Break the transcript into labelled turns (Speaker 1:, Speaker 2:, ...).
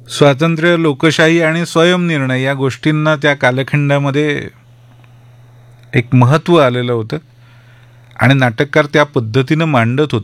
Speaker 1: स्वातंत्र्य, लोकशाही आणि स्वयंनिर्णय या गोष्टींना त्या कालखंडामध्ये एक महत्त्व आलेलं होतं आणि नाटककार त्या पद्धतीनं मांडत होते.